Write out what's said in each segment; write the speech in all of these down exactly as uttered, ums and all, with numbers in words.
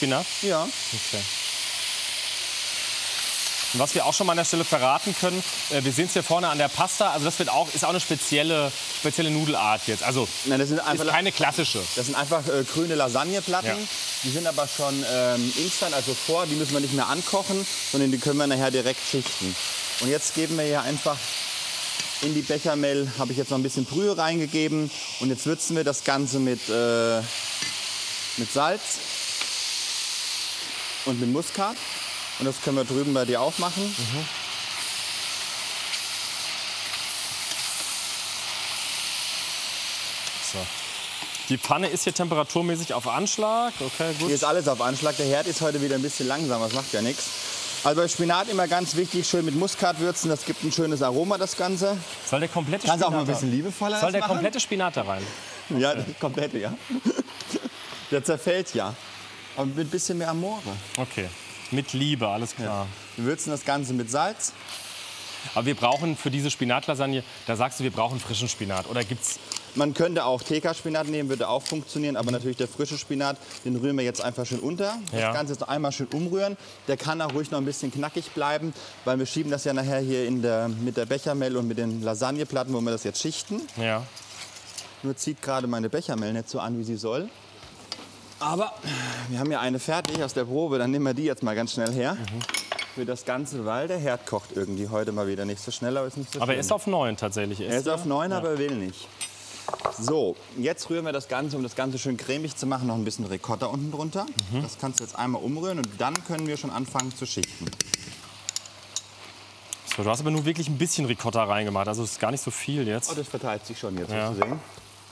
Spinat? Ja. Okay. Und was wir auch schon mal an der Stelle verraten können, äh, wir sehen es hier vorne an der Pasta, also das wird auch, ist auch eine spezielle, spezielle Nudelart jetzt. Also Nein, das sind einfach, ist keine klassische. Das sind einfach äh, grüne Lasagneplatten. Ja. Die sind aber schon ähm, instant, also vor, die müssen wir nicht mehr ankochen, sondern die können wir nachher direkt schichten. Und jetzt geben wir hier einfach in die Bechamel, habe ich jetzt noch ein bisschen Brühe reingegeben. Und jetzt würzen wir das Ganze mit, äh, mit Salz und mit Muskat. Und das können wir drüben bei dir aufmachen. Mhm. So. Die Pfanne ist hier temperaturmäßig auf Anschlag. Okay, gut. Hier ist alles auf Anschlag. Der Herd ist heute wieder ein bisschen langsam, das macht ja nichts. Also bei Spinat immer ganz wichtig, schön mit Muskat würzen. Das gibt ein schönes Aroma, das Ganze. Soll der komplette Kannst Spinat auch mal ein bisschen liebevoller Soll der machen? komplette Spinat da rein? Ja, der komplette, ja. Der zerfällt ja. Aber mit ein bisschen mehr Amore. Okay. Mit Liebe, alles klar. Wir würzen das Ganze mit Salz. Aber wir brauchen für diese Spinatlasagne, da sagst du, wir brauchen frischen Spinat. Oder gibt's? Man könnte auch T K-Spinat nehmen, würde auch funktionieren. Aber natürlich der frische Spinat, den rühren wir jetzt einfach schön unter. Ja. Das Ganze jetzt noch einmal schön umrühren. Der kann auch ruhig noch ein bisschen knackig bleiben, weil wir schieben das ja nachher hier in der, mit der Bechamel und mit den Lasagneplatten, wo wir das jetzt schichten. Ja. Nur zieht gerade meine Bechamel nicht so an, wie sie soll. Aber wir haben ja eine fertig aus der Probe, dann nehmen wir die jetzt mal ganz schnell her. Mhm. Für das Ganze, weil der Herd kocht irgendwie heute mal wieder nicht so schnell, aber ist nicht so Aber schlimm. er ist auf neun tatsächlich. Er ist auf neun, ja. aber er will nicht. So, jetzt rühren wir das Ganze, um das Ganze schön cremig zu machen, noch ein bisschen Ricotta unten drunter. Mhm. Das kannst du jetzt einmal umrühren und dann können wir schon anfangen zu schichten. So, du hast aber nur wirklich ein bisschen Ricotta reingemacht, also es ist gar nicht so viel jetzt. Oh, das verteilt sich schon jetzt, Ja. so zu sehen.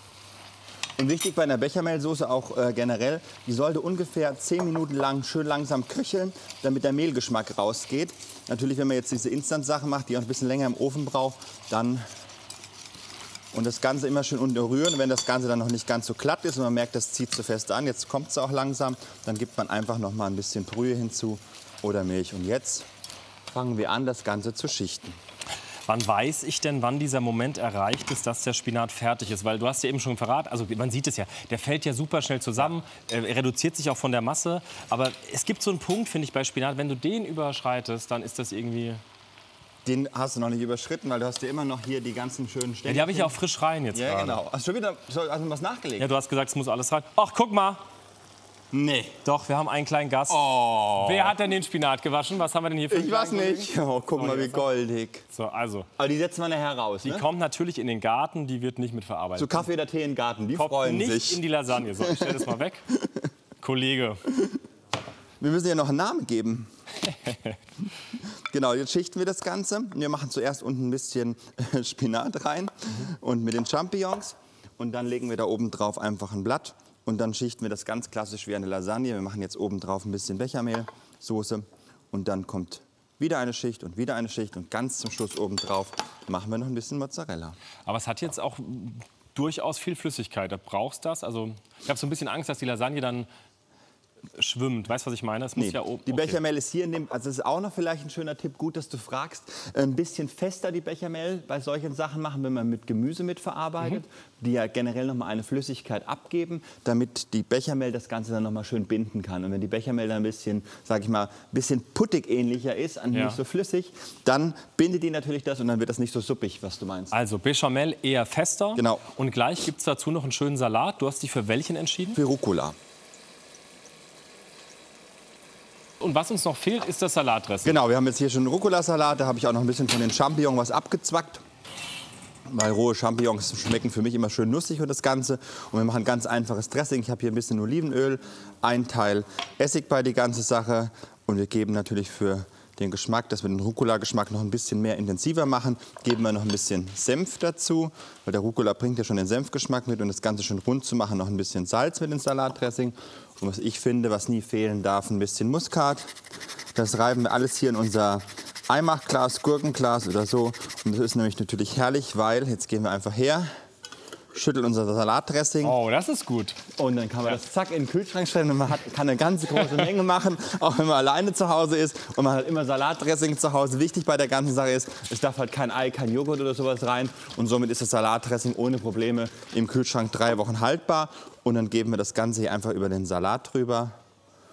Und wichtig bei einer Bechamelsoße auch äh, generell, die sollte ungefähr zehn Minuten lang schön langsam köcheln, damit der Mehlgeschmack rausgeht. Natürlich, wenn man jetzt diese Instant-Sachen macht, die auch ein bisschen länger im Ofen braucht, dann und das Ganze immer schön unterrühren. Wenn das Ganze dann noch nicht ganz so glatt ist und man merkt, das zieht zu fest an, jetzt kommt es auch langsam, dann gibt man einfach noch mal ein bisschen Brühe hinzu oder Milch. Und jetzt fangen wir an, das Ganze zu schichten. Wann weiß ich denn, wann dieser Moment erreicht ist, dass der Spinat fertig ist? Weil du hast ja eben schon verraten, also man sieht es ja, der fällt ja super schnell zusammen, er reduziert sich auch von der Masse. Aber es gibt so einen Punkt, finde ich, bei Spinat, wenn du den überschreitest, dann ist das irgendwie... Den hast du noch nicht überschritten, weil du hast ja immer noch hier die ganzen schönen Stellen. Ja, die habe ich ja auch frisch rein jetzt Ja, gerade. genau. Hast du schon wieder hast du was nachgelegt? Ja, du hast gesagt, es muss alles rein. Ach, guck mal. Nee. Doch, wir haben einen kleinen Gast. Oh. Wer hat denn den Spinat gewaschen? Was haben wir denn hier für einen Ich weiß kleinen nicht. Oh, guck So, mal, wie jetzt- goldig. So, also, Aber die setzen wir nachher raus, die ne? kommt natürlich in den Garten, die wird nicht mitverarbeitet. Zu Kaffee oder Tee in den Garten, die Kommt freuen nicht sich. in die Lasagne. So, ich stell das mal weg. Kollege. Wir müssen ja noch einen Namen geben. Genau, jetzt schichten wir das Ganze. Wir machen zuerst unten ein bisschen Spinat rein und mit den Champignons. Und dann legen wir da oben drauf einfach ein Blatt. Und dann schichten wir das ganz klassisch wie eine Lasagne. Wir machen jetzt oben drauf ein bisschen Bechamelsoße. Und dann kommt wieder eine Schicht und wieder eine Schicht. Und ganz zum Schluss oben drauf machen wir noch ein bisschen Mozzarella. Aber es hat jetzt auch durchaus viel Flüssigkeit. Da brauchst du das. Also, ich habe so ein bisschen Angst, dass die Lasagne dann schwimmt. Weißt du, was ich meine? Es muss Nee, ja oben. die okay. Bechamel ist hier in dem, also das ist auch noch vielleicht ein schöner Tipp, gut, dass du fragst, ein bisschen fester die Bechamel bei solchen Sachen machen, wenn man mit Gemüse mitverarbeitet, mhm. die ja generell noch mal eine Flüssigkeit abgeben, damit die Bechamel das Ganze dann noch mal schön binden kann. Und wenn die Bechamel dann ein bisschen, sag ich mal, ein bisschen puttig ähnlicher ist, und Ja. nicht so flüssig, dann bindet die natürlich das und dann wird das nicht so suppig, was du meinst. Also Bechamel eher fester. Genau. Und gleich gibt es dazu noch einen schönen Salat. Du hast dich für welchen entschieden? Für Rucola. Und was uns noch fehlt, ist das Salatdressing. Genau, wir haben jetzt hier schon einen Rucola-Salat, da habe ich auch noch ein bisschen von den Champignons was abgezwackt. Weil rohe Champignons schmecken für mich immer schön nussig und das Ganze. Und wir machen ein ganz einfaches Dressing. Ich habe hier ein bisschen Olivenöl, ein Teil Essig bei die ganze Sache. Und wir geben natürlich für den Geschmack, dass wir den Rucola-Geschmack noch ein bisschen mehr intensiver machen, geben wir noch ein bisschen Senf dazu. Weil der Rucola bringt ja schon den Senfgeschmack mit. Und das Ganze schön rund zu machen, noch ein bisschen Salz mit dem Salatdressing. Und was ich finde, was nie fehlen darf, ein bisschen Muskat. Das reiben wir alles hier in unser Eimachglas, Gurkenglas oder so. Und das ist nämlich natürlich herrlich, weil, jetzt gehen wir einfach her, schütteln unser Salatdressing. Oh, das ist gut. Und dann kann man das zack in den Kühlschrank stellen und man hat, kann eine ganz große Menge machen, auch wenn man alleine zu Hause ist. Und man hat immer Salatdressing zu Hause. Wichtig bei der ganzen Sache ist, es darf halt kein Ei, kein Joghurt oder sowas rein. Und somit ist das Salatdressing ohne Probleme im Kühlschrank drei Wochen haltbar. Und dann geben wir das Ganze hier einfach über den Salat drüber.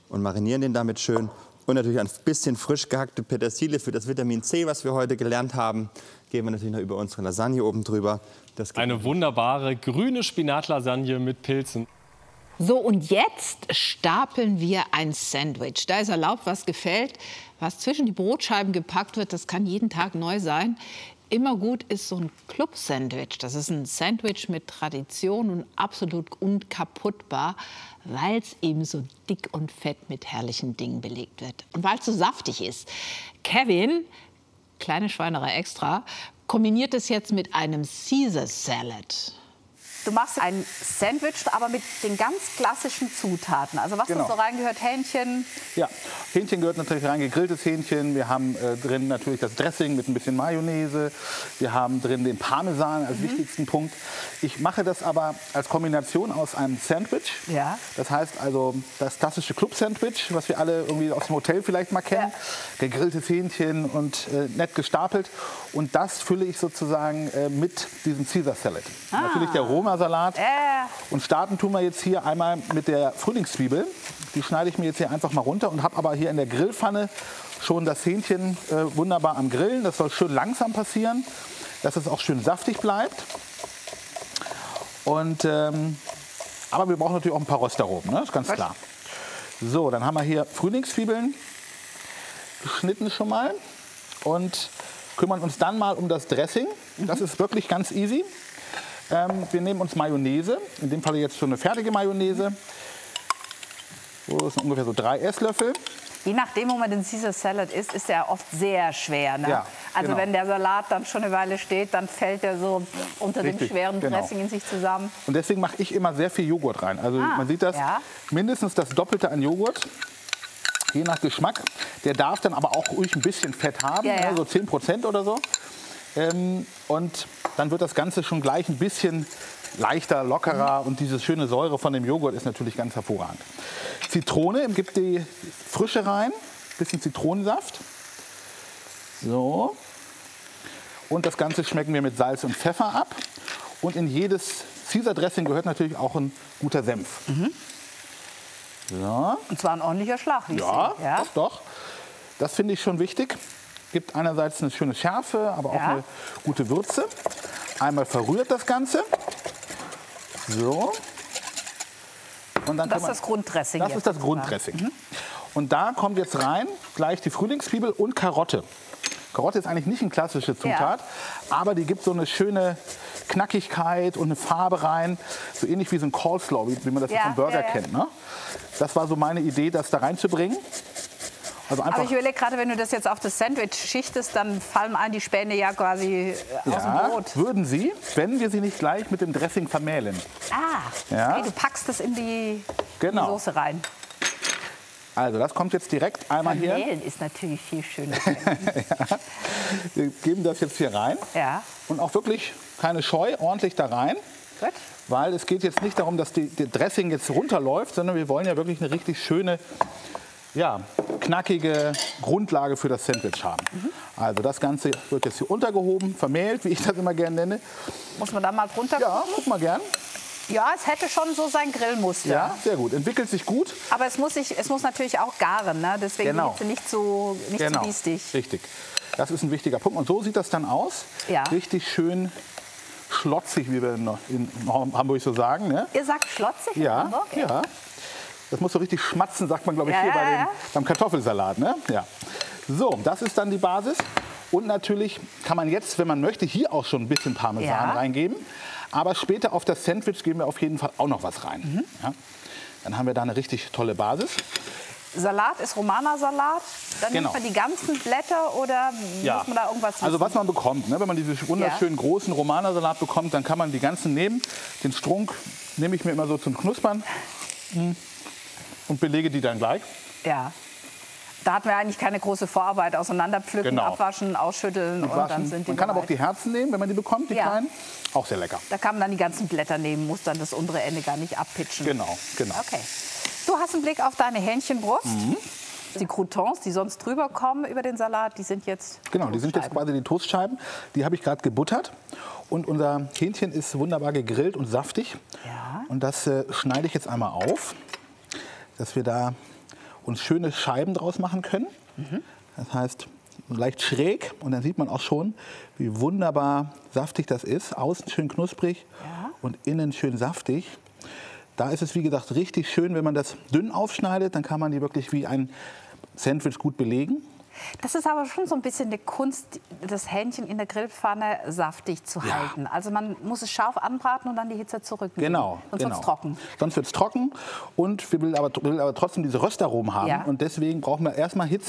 und marinieren den damit schön. Und natürlich ein bisschen frisch gehackte Petersilie für das Vitamin C, was wir heute gelernt haben. Geben wir natürlich noch über unsere Lasagne oben drüber. Das Eine wunderbare grüne Spinatlasagne mit Pilzen. So, und jetzt stapeln wir ein Sandwich. Da ist erlaubt, was gefällt. Was zwischen die Brotscheiben gepackt wird, das kann jeden Tag neu sein. Immer gut ist so ein Club-Sandwich. Das ist ein Sandwich mit Tradition und absolut unkaputtbar, weil es eben so dick und fett mit herrlichen Dingen belegt wird. Und weil es so saftig ist. Kevin, kleine Schweinerei extra, kombiniert es jetzt mit einem Caesar Salad. Du machst ein Sandwich, aber mit den ganz klassischen Zutaten. Also was Genau. da so reingehört, Hähnchen. Ja, Hähnchen gehört natürlich rein, gegrilltes Hähnchen. Wir haben äh, drin natürlich das Dressing mit ein bisschen Mayonnaise. Wir haben drin den Parmesan als mhm. wichtigsten Punkt. Ich mache das aber als Kombination aus einem Sandwich. Ja. Das heißt also das klassische Club-Sandwich, was wir alle irgendwie aus dem Hotel vielleicht mal kennen. Ja. Gegrilltes Hähnchen und äh, nett gestapelt. Und das fülle ich sozusagen äh, mit diesem Caesar Salad. Ah. Natürlich der Roma Salat. Äh. Und starten tun wir jetzt hier einmal mit der Frühlingszwiebel. Die schneide ich mir jetzt hier einfach mal runter und habe aber hier in der Grillpfanne schon das Hähnchen äh, wunderbar am Grillen. Das soll schön langsam passieren, dass es auch schön saftig bleibt. Und, ähm, aber wir brauchen natürlich auch ein paar Röstaromen, ne? Ist ganz klar. So, dann haben wir hier Frühlingszwiebeln geschnitten schon mal und kümmern uns dann mal um das Dressing. Das ist wirklich ganz easy. Ähm, wir nehmen uns Mayonnaise, in dem Fall jetzt schon eine fertige Mayonnaise. So, das sind ungefähr so drei Esslöffel. Je nachdem, wo man den Caesar Salad isst, ist er oft sehr schwer. Ne? Ja, also genau. wenn der Salat dann schon eine Weile steht, dann fällt er so unter Richtig, dem schweren genau. Dressing in sich zusammen. Und deswegen mache ich immer sehr viel Joghurt rein. Also Ah, man sieht das, ja. mindestens das Doppelte an Joghurt, je nach Geschmack. Der darf dann aber auch ruhig ein bisschen Fett haben, Ja, ja. ne, so zehn Prozent oder so. Ähm, und dann wird das Ganze schon gleich ein bisschen leichter, lockerer und diese schöne Säure von dem Joghurt ist natürlich ganz hervorragend. Zitrone, gibt die Frische rein, bisschen Zitronensaft. So. Und das Ganze schmecken wir mit Salz und Pfeffer ab. Und in jedes Caesar Dressing gehört natürlich auch ein guter Senf. Mhm. So. Und zwar ein ordentlicher Schlag, wie Ja, ich sehe. Ja, doch, doch. Das finde ich schon wichtig. Gibt einerseits eine schöne Schärfe, aber auch Ja. eine gute Würze. Einmal verrührt das Ganze. So. Und dann das kann ist man, das Grunddressing. Das jetzt ist das sozusagen. Grunddressing. Mhm. Und da kommt jetzt rein gleich die Frühlingszwiebel und Karotte. Karotte ist eigentlich nicht eine klassische Zutat, aber die gibt so eine schöne Knackigkeit und eine Farbe rein. So ähnlich wie so ein Coleslaw, wie, wie man das Ja, vom Burger ja, ja. kennt. Ne? Das war so meine Idee, das da reinzubringen. Also einfach, Aber ich überlege gerade, wenn du das jetzt auf das Sandwich schichtest, dann fallen einem die Späne ja quasi äh, aus dem ja, Brot. würden sie, wenn wir sie nicht gleich mit dem Dressing vermählen. Ah, Ja. okay, du packst das in die, Genau. in die Soße rein. Also das kommt jetzt direkt einmal hier. Vermählen ist natürlich viel schöner. Ja. Wir geben das jetzt hier rein. Ja, Und auch wirklich keine Scheu, ordentlich da rein. gut. Weil es geht jetzt nicht darum, dass die, die Dressing jetzt runterläuft, sondern wir wollen ja wirklich eine richtig schöne, ja, knackige Grundlage für das Sandwich haben. Mhm. Also das Ganze wird jetzt hier untergehoben, vermählt, wie ich das immer gerne nenne. Muss man da mal drunter Ja, gucken? guck mal gern. Ja, es hätte schon so sein Grillmuster. Ja, sehr gut. Entwickelt sich gut. Aber es muss, sich, es muss natürlich auch garen, ne? Deswegen Genau. die Hitze nicht so, nicht Genau, so biestig. richtig. Das ist ein wichtiger Punkt. Und so sieht das dann aus. Ja. Richtig schön schlotzig, wie wir in Hamburg so sagen. Ne? Ihr sagt schlotzig in Ja, Hamburg? ja. Das muss so richtig schmatzen, sagt man, glaube ich, Ja, hier ja, bei den, ja. beim Kartoffelsalat. Ne? Ja. So, das ist dann die Basis. Und natürlich kann man jetzt, wenn man möchte, hier auch schon ein bisschen Parmesan Ja. reingeben. Aber später auf das Sandwich geben wir auf jeden Fall auch noch was rein. Mhm. Ja. Dann haben wir da eine richtig tolle Basis. Salat ist Romana-Salat. Dann Genau. nimmt man die ganzen Blätter oder Ja. muss man da irgendwas Also wissen? was man bekommt, ne? Wenn man diesen wunderschönen großen Romana-Salat bekommt, dann kann man die ganzen nehmen. Den Strunk nehme ich mir immer so zum Knuspern und belege die dann gleich. Ja. Da hatten wir eigentlich keine große Vorarbeit. Auseinanderpflücken, Genau. abwaschen, ausschütteln und, Waschen. dann sind die Man kann aber auch bereit. die Herzen nehmen, wenn man die bekommt, die Ja. kleinen. Auch sehr lecker. Da kann man dann die ganzen Blätter nehmen, muss dann das untere Ende gar nicht abpitchen. Genau, genau. Okay. Du hast einen Blick auf deine Hähnchenbrust. Mhm. Die Croutons, die sonst drüber kommen über den Salat, die sind jetzt Genau, die sind jetzt Toastscheiben. quasi die Toastscheiben. Die habe ich gerade gebuttert. Und unser Hähnchen ist wunderbar gegrillt und saftig. Ja. Und das äh, schneide ich jetzt einmal auf, dass wir da uns schöne Scheiben draus machen können. Mhm. Das heißt, leicht schräg und dann sieht man auch schon, wie wunderbar saftig das ist. Außen schön knusprig ja. und innen schön saftig. Da ist es, wie gesagt, richtig schön, wenn man das dünn aufschneidet, dann kann man die wirklich wie ein Sandwich gut belegen. Das ist aber schon so ein bisschen eine Kunst, das Hähnchen in der Grillpfanne saftig zu Ja. halten. Also man muss es scharf anbraten und dann die Hitze zurücknehmen. Genau. Sonst genau. wird es trocken. Sonst wird es trocken und wir will aber, will aber trotzdem diese Röstaromen haben. Ja. Und deswegen brauchen wir erstmal Hitze.